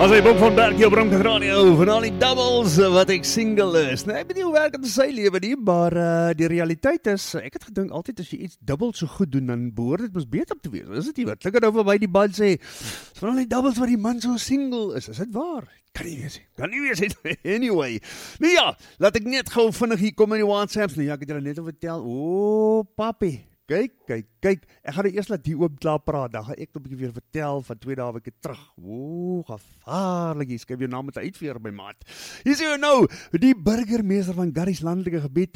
As hy Bob van Berg hier op Bronkhorst Radio van al die doubles wat ek single is. Nou, ek weet nie hoe werk het in sy lewe nie, maar die realiteit is, ek het gedink altyd as jy iets dubbel so goed doen, dan behoort dit mos beter te wees. Is dit nie wat? Klik het over by die band sê, van al die doubles wat die man so single is dit waar? Kan nie wees nie. Anyway, nou ja, laat ek net gou vinnig hier kom in die WhatsApps. Nou ja, ek het julle net al vertel, papi, kyk, ek gaan eers laat die oom klaar praat, dan gaan ek 'n bietjie weer vertel van 2 dae weke terug. Gevaarlik, jy skryf jou naam met 'n uitveer by maat. Hier sê jy nou, die burgemeester van Garries landelike gebied,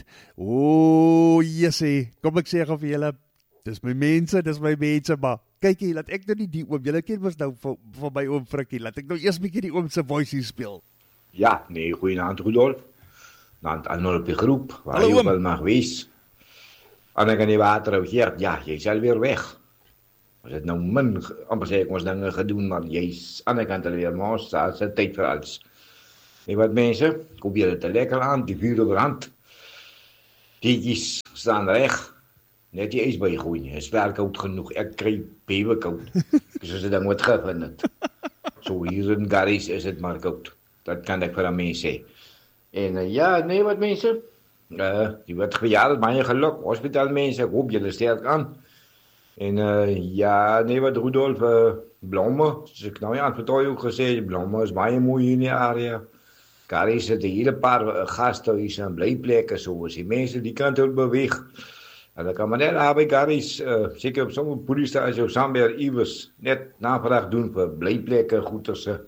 jessie, kom ek sê gou vir julle, dis my mense, maar kyk hier, laat ek nou nie die oom, julle ken mos nou van my oom Frikkie, laat ek nou eers bietjie die oom se voice hier speel. Ja, nee, goeienaand Rudolf, naand almal op die groep, waar jy wel mag wees. En ek aan die water Geert, ja, jy sal weer weg. Ons het nou amper sê ek ons dinge gedoen, maar jy's aan die kant alweer, mos, as dit tyd vir alles. Nee, wat mense, koop julle te lekker aan, die vuur brand. Tietjies staan reg, net die ys by gooi, is wel koud genoeg, ek kry bewekoud, soos dit dan moet gevind het. So hier in Garries is dit maar koud, dat kan ek vir aan mense sê. En ja, nee, wat mense, die wordt verjaard, baie geluk, hospitaal mense, ek hoop julle sterk aan. En ja, nee, wat Rudolf, blomme, soos ek nou aan vertooi ook gesê, blomme is baie mooi hier in die area. Garries het 'n hele paar gasthuise en blyplekke, so as die mense die kant uit beweeg. En dan kan maar net daar by Garries, seker op sommige polisie of Samberg iewers, net navraag doen vir blyplekke, goederse.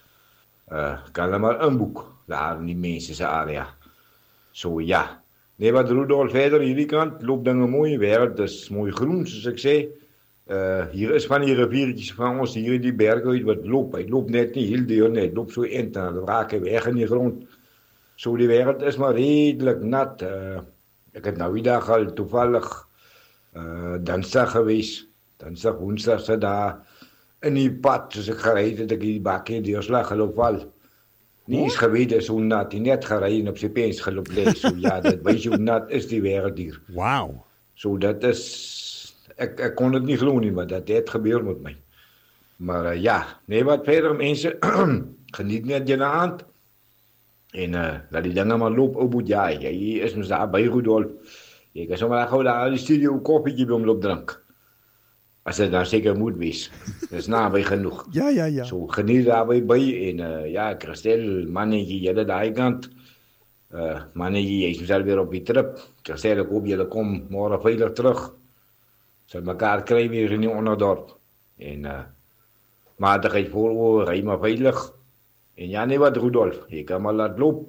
Kan hulle maar inboek, daar in die mense se area. So ja, nee wat Rudolf verder hierdie kant, loop dinge mooi, wêreld is mooi groen soos ek sê. Hier is van die riviertjies van ons hier in die berge uit wat loop, hy loop net nie heel deur net, loop so eind en dan raak hy weg in die grond. So die wêreld is maar redelik nat. Ek het nou die dag al toevallig Dinsdag gewees, Dinsdag, Woensdag se daar in die pad, soos ek gery het ek die bakkie deurslag geloop val. Nie is geweet so nat, die net gery en op sy pens geloop lees. So ja, dit wys hoe nat is die wêreld hier. Wow. So dat is, ek kon dit nie glo nie, maar dat het gebeur met my. Maar ja, nee wat verder mense, geniet net julle aand. En laat die dinge maar loop, ou boet, ja, jy is mos daar by Rudolf. Jy kan sommer gou daar in die studio 'n koffietjie by hom loop drink. As dit nou seker moet wees. Dis naby genoeg. Ja. So geniet daarby by en ja, Christel, mannetjie, julle daai kant. Mannetjie, jy is weer op die trip. Christel, ek hoop julle kom môre veilig terug. Sal mekaar kry weer in die onderdorp. En matigheid vooroor, ry maar veilig. En ja, nee wat Rudolf, jy kan maar laat loop.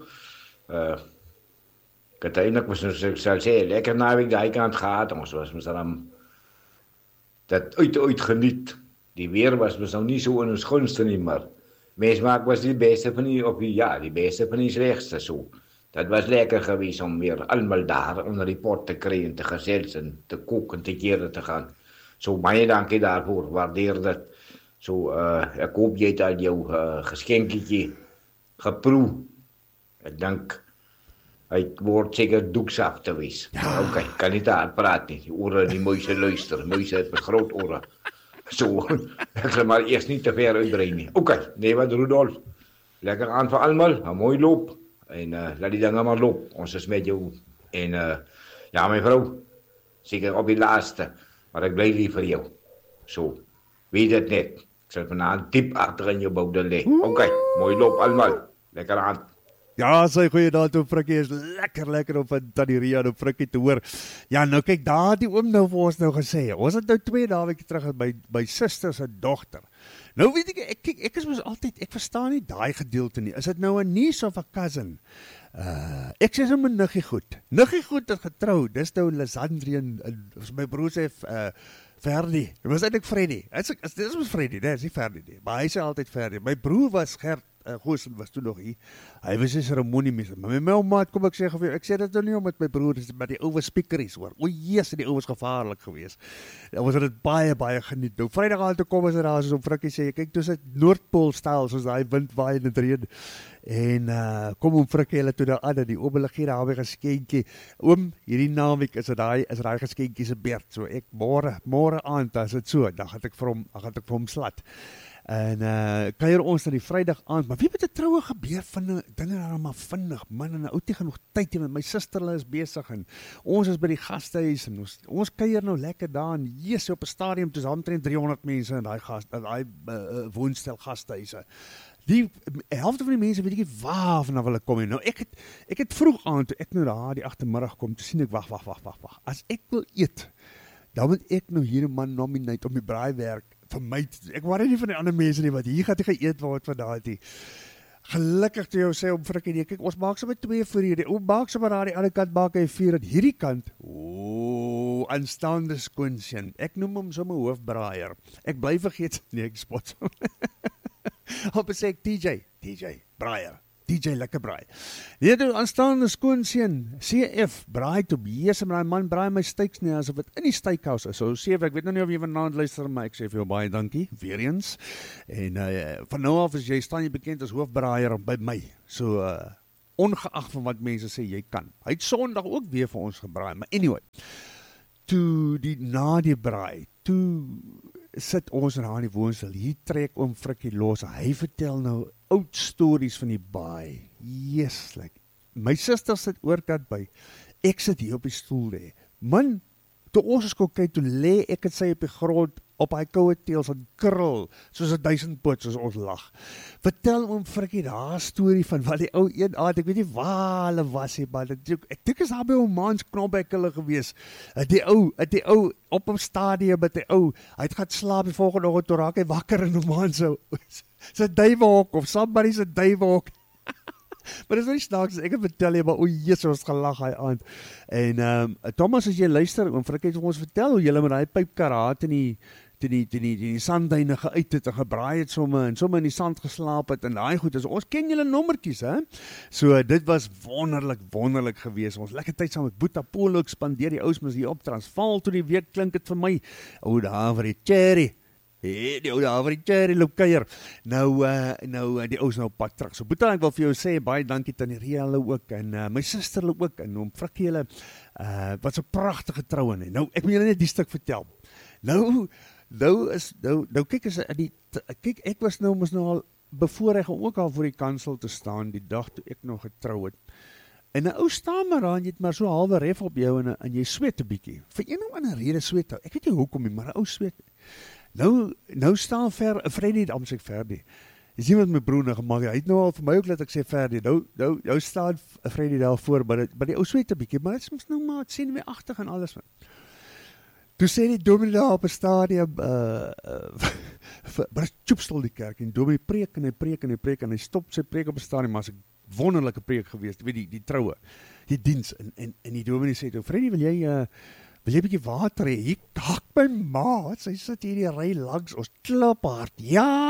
Ek het eintlik mos ek sal sê, lekker naweek daai kant gehad, ons was mos dan dat uit geniet. Die weer was mos nou nie so in ons gunste nie, maar mens maak was die beste van die beste van die slegste so. Dat was lekker geweest om weer almal daar onder die pot te kry en te gesels en te kook en te kere te gaan. So baie dankie daarvoor, waardeer dit. So ek hoop jy het al jou geskenkietjie geproe. Ek dink hy word seker doeksaf te wees. Ja. Okay, kan nie daar praat nie. Die ore, die muise luister. Muise het groot ore. So, ek sal maar eers nie te ver uitbrei nie. Okay, nee wat Rudolf. Lekker aan vir almal, 'n mooi loop. En laat die dinge maar loop. Ons is met jou. En ja, my vrou, seker op die laaste. Maar ek bly lief vir jou. So, weet dit net. Ek sal vanaand diep agter in jou boude lê. Okay, mooi loop almal. Lekker aan. Ja, sy goeie daad op Frikkie is lekker op van Tannie Ria en op Frikkie te hoor. Ja, nou kyk, daar die oom nou vir ons nou gesê. Ons het nou 2 dae terug by suster se dogter. Nou weet ek is mos altyd, ek verstaan nie daai gedeelte nie. Is dit nou 'n niece of 'n cousin? Ek sê sommer niggie goed. Niggie goed het getrou. Dis nou Lisandrie en my broer sê Ferdi. Dit was eintlik Freddy. Dit is Freddy, nee, is nie Ferdi nie. Maar hy sê altyd Ferdi. My broer was Gert. Goosen was toe nog hier. Hy was 'n seremoniemeester. Maar my maat, kom ek sê vir jou, ek sê dit nou nie om met my broer, maar die ouwe speakeries hoor. O Jesus, die ouwe is gevaarlik geweest. Ons het dit baie geniet. Nou Vrydag aand toe kom as daar soos om Frikkie sê, kyk toe sit Noordpool styl soos daai wind waai en dit reën. En kom om Frikkie hulle toe daar aan, die oom hulle gee daar 'n geskenkie. Oom, hierdie naweek is daai geskenkie se beurt. So ek môre aand as dit so, dan gaan ek vir hom slat. En kuier ons na die Vrydag aand, maar wie met 'n troue gebeur van dinge daar maar vinnig, man, en 'n ou tegen nog tyd hê, my suster hulle is besig en ons is by die gastehuis en ons kuier nou lekker daar en Jesus op 'n stadium toe is omtrent 300 mense in daai woonstel gastehuise. Die helfte van die mense weet ek nie waar vanaf hulle kom nie. Nou ek het vroeg aan toe ek nou daar die agtermiddag kom, toe sien ek wag. As ek wil eet, dan moet ek nou hier 'n man nominate om die braaiwerk vir my te doen. Ek worry nie van die ander mense nie, wat hier gaan geëet word vandag nie. Gelukkig toe jy sê om frikkie nee, kyk, ons maak sommer 2 vir hierdie. Ons maak sommer daar die ander kant maak hy 4 aan hierdie kant. Aanstaande skoonseun. Ek noem hom sommer hoofbraaier. Ek bly vergeet, nee, ek spot hom. Op sê ek DJ, braaier. DJ lekker braai. Nee, toe aanstaande skoonseun, CF, braai toe bees en my man braai my steaks nie, asof dit in die steakhouse is. So CF, ek weet nou nie of jy vanaand luister, maar ek sê vir jou baie dankie, weer eens. En van nou af is jy staan jy bekend as hoofbraaier by my. So, ongeag van wat mense sê, jy kan. Hy het Sondag ook weer vir ons gebraai, maar anyway, toe na die braai, toe sit ons in die woonstel, hier trek oom Frikkie los, hy vertel nou oud stories van die baai, yes, like, my suster sit oorkant by, ek sit hier op die stoel lê, man, toe ons is kon kyk, toe lê ek het sy op die grond, op hy koue teels en krul, soos 1000 poot, soos ons lag. Vertel oom Frikkie daar storie van wat die ou een aand, ek weet nie waar hulle was nie, maar ek dink is daar by oom Maans Knobbeck hulle gewees, die ou op 'n stadium met die ou, hy het gaan slaap die volgende oggend, toe raak hy wakker in oom Maans sy duiwehok, of somebody sy duiwehok, maar dis nie snaaks, ek het vertel jy, maar Jesus, ons gelag hy aand, en Thomas, as jy luister, oom Frikkie het ons vertel, hoe jylle met die pypkaraat in die sandduine geuit het en gebraai het somme in die sand geslaap het en daai goed, ons ken julle nommertjies, hè? So dit was wonderlik gewees, ons lekker tyd saam met Boeta Polo spandeer, die ouens hier op Transvaal, toe die week klink het vir my, daar vir die cherry, die ou daar vir die cherry loop kuier, nou die ouens nou op pad terug, so Boeta, ek wil vir jou sê, baie dankie Tannie Ria hulle ook, en my suster hulle ook, en oom Frikkie hulle, wat so pragtige troue, nou, ek moet julle net die stuk vertel, kyk, ek was moes al bevoorreg om ook al voor die kansel te staan, die dag toe ek nog getrou het. En 'n ou staan maar aan, jy het maar so halwe ref op jou en jy sweet 'n bietjie. Vir een of ander rede sweet hy. Ek weet nie hoekom nie, maar 'n ou sweet. Nou staan Freddy, dan sê ek Ferdi. Jy sien wat my broer nou gemaak het. Hy het nou al vir my ook laat ek sê Ferdi. Nou staan Freddy daar voor, maar die ou sweet 'n bietjie, maar dit is mos nou maar sien my agtig en alles. Toe sê die dominee daar op 'n stadium, maar Tjoepstel die kerk, en dominee preek en hy stop sy preek op 'n stadium, maar is 'n wonderlike preek geweest, weet die troue, die diens, en die dominee sê toe, Freddy, wil jy 'n bietjie water hê? Hier kak my maat, sy sit hier die ry langs, ons klap hard, ja,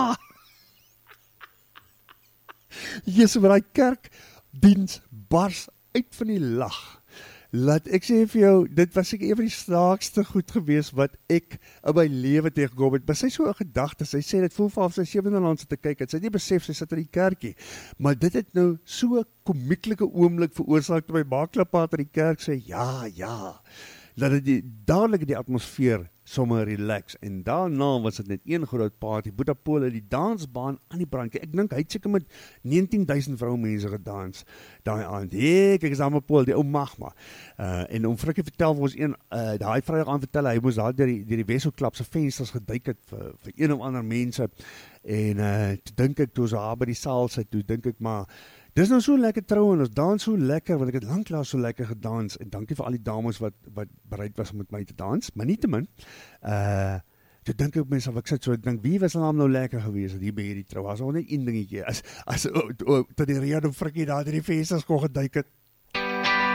Jesus, maar die kerkdiens bars uit van die lag. Laat ek sê vir jou, dit was ek een van die snaakste goed gewees wat ek in my lewe tegengekom het, maar sy so 'n gedagte, sy sê dit voel vir of sy 7de land sit te kyk, het sy nie besef sy sit in die kerkie, maar dit het nou so 'n komieklike oomblik veroorsaak toe my maakklapaat in die kerk sê, ja, dat dit dadelik die atmosfeer sommer relax, en daarna was dit net een groot party, Boeta Polo, die dansbaan aan die brand, ek dink, hy het seker met 19.000 vroumense gedans, daai aand, kyk is allemaal Polo, die ou Magma, en oom Frikkie vertel vir ons daai Vrydag aan vertel, hy moes daar deur die Wesselklap se vensters geduik het, vir een of ander mense, en toe dink ek, toe ons daar by die saal sit, toe dink ek maar, dis nou so lekker trou en ons dans so lekker, want ek het lanklaas so lekker gedans, en dankie vir al die dames wat bereid was om met my te dans, maar nie te min, toe dink ek mense, ek sit so, ek dink, wie was nou lekker gewees, hier by hierdie trou, as al net een dingetje, as tot die Ria en Frikkie daar die vensters kon geduik het,